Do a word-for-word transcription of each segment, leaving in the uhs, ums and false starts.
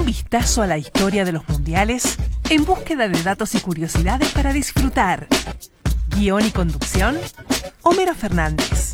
vistazo a la historia de los mundiales en búsqueda de datos y curiosidades para disfrutar. Guión y conducción, Homero Fernández.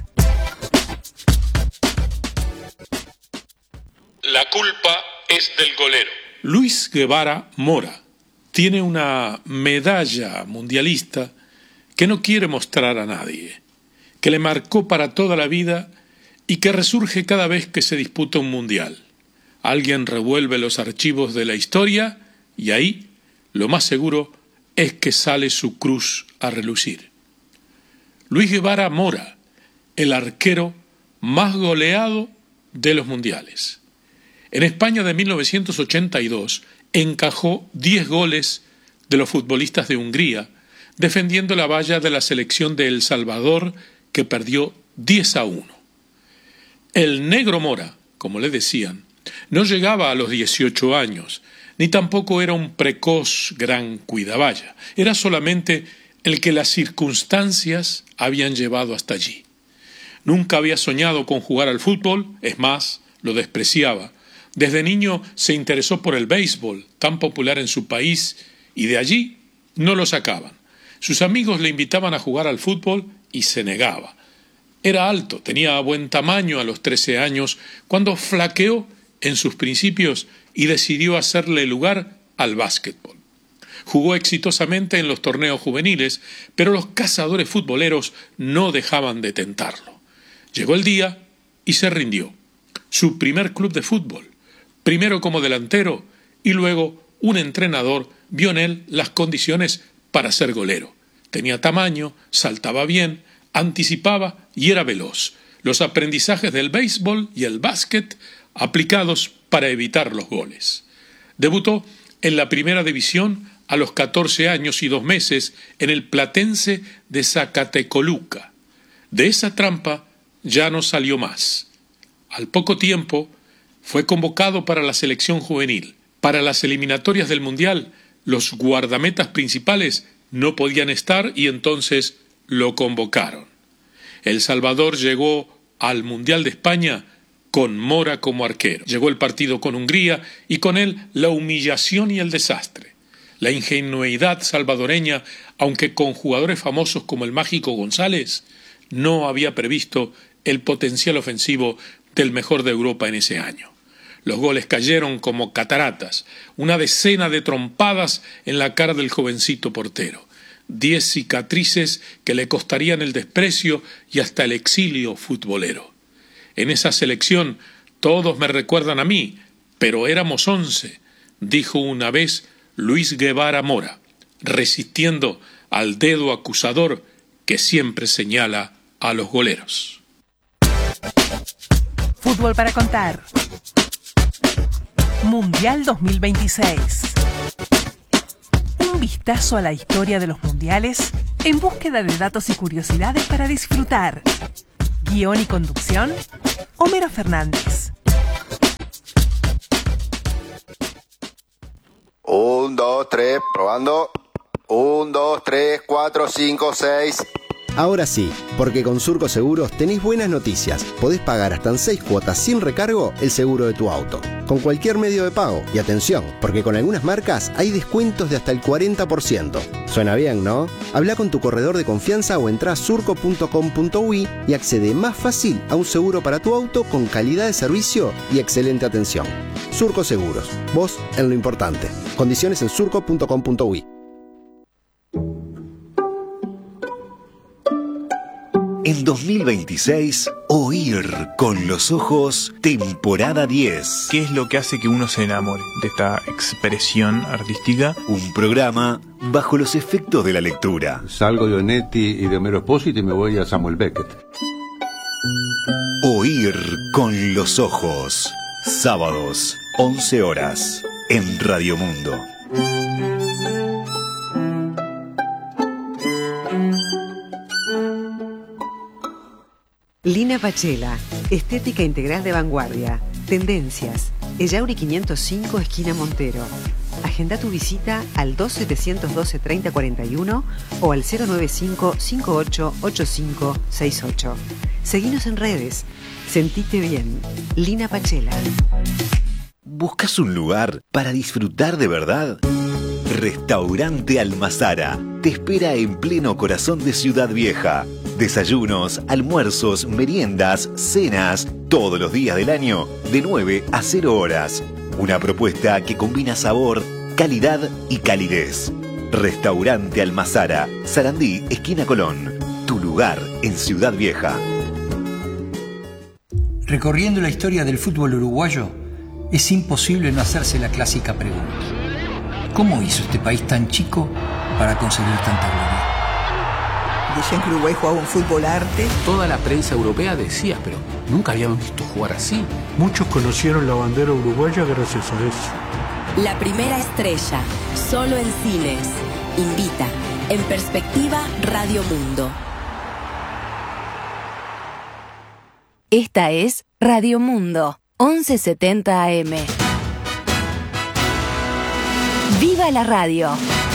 La culpa es del golero. Luis Guevara Mora tiene una medalla mundialista que no quiere mostrar a nadie, que le marcó para toda la vida y que resurge cada vez que se disputa un mundial. Alguien revuelve los archivos de la historia y ahí lo más seguro es que sale su cruz a relucir. Luis Guevara Mora, el arquero más goleado de los mundiales. En España de mil novecientos ochenta y dos encajó diez goles de los futbolistas de Hungría, defendiendo la valla de la selección de El Salvador, que perdió diez a uno. El negro Mora, como le decían, no llegaba a los dieciocho años, ni tampoco era un precoz gran cuidavalla. Era solamente el que las circunstancias habían llevado hasta allí. Nunca había soñado con jugar al fútbol, es más, lo despreciaba. Desde niño se interesó por el béisbol, tan popular en su país, y de allí no lo sacaban. Sus amigos le invitaban a jugar al fútbol y se negaba. Era alto, tenía buen tamaño a los trece años, cuando flaqueó en sus principios y decidió hacerle lugar al básquetbol. Jugó exitosamente en los torneos juveniles, pero los cazadores futboleros no dejaban de tentarlo. Llegó el día y se rindió. Su primer club de fútbol, primero como delantero y luego un entrenador vio en él las condiciones para ser golero. Tenía tamaño, saltaba bien, anticipaba y era veloz. Los aprendizajes del béisbol y el básquet aplicados para evitar los goles. Debutó en la primera división a los catorce años y dos meses en el Platense de Zacatecoluca. De esa trampa ya no salió más. Al poco tiempo fue convocado para la selección juvenil. Para las eliminatorias del Mundial, los guardametas principales no podían estar y entonces lo convocaron. El Salvador llegó al Mundial de España con Mora como arquero. Llegó el partido con Hungría y con él la humillación y el desastre. La ingenuidad salvadoreña, aunque con jugadores famosos como el Mágico González, no había previsto el potencial ofensivo del mejor de Europa en ese año. Los goles cayeron como cataratas, una decena de trompadas en la cara del jovencito portero, diez cicatrices que le costarían el desprecio y hasta el exilio futbolero. En esa selección todos me recuerdan a mí, pero éramos once, dijo una vez Luis Guevara Mora, resistiendo al dedo acusador que siempre señala a los goleros. Fútbol para contar. Mundial dos mil veintiséis. Un vistazo a la historia de los mundiales en búsqueda de datos y curiosidades para disfrutar. Guión y conducción, Homero Fernández. Un, dos, tres, probando. Un, dos, tres, cuatro, cinco, seis. Ahora sí, porque con Surco Seguros tenés buenas noticias. Podés pagar hasta en seis cuotas sin recargo el seguro de tu auto, con cualquier medio de pago. Y atención, porque con algunas marcas hay descuentos de hasta el cuarenta por ciento. Suena bien, ¿no? Habla con tu corredor de confianza o entrá a surco punto com punto uy y accede más fácil a un seguro para tu auto con calidad de servicio y excelente atención. Surco Seguros, vos en lo importante. Condiciones en surco punto com punto uy. En dos mil veintiséis, Oír con los ojos, temporada diez. ¿Qué es lo que hace que uno se enamore de esta expresión artística? Un programa bajo los efectos de la lectura. Salgo de Onetti y de Homero Espósito y me voy a Samuel Beckett. Oír con los ojos. Sábados, once horas, en Radio Mundo. Lina Pachela, estética integral de vanguardia, tendencias, Ellauri quinientos cinco, esquina Montero. Agenda tu visita al dos setecientos doce treinta cuarenta y uno o al cero nueve cinco cinco ocho ocho cinco seis ocho. Seguinos en redes. Sentite bien. Lina Pachela. ¿Buscas un lugar para disfrutar de verdad? Restaurante Almazara te espera en pleno corazón de Ciudad Vieja. Desayunos, almuerzos, meriendas, cenas, todos los días del año, de nueve a cero horas. Una propuesta que combina sabor, calidad y calidez. Restaurante Almazara, Sarandí, esquina Colón. Tu lugar en Ciudad Vieja. Recorriendo la historia del fútbol uruguayo, es imposible no hacerse la clásica pregunta. ¿Cómo hizo este país tan chico para conseguir tanta gloria? Decían que Uruguay jugaba un fútbol arte. Toda la prensa europea decía, pero nunca habíamos visto jugar así. Muchos conocieron la bandera uruguaya gracias a eso. La primera estrella, solo en cines. Invita, en perspectiva, Radio Mundo. Esta es Radio Mundo, once setenta A M. ¡Viva la radio!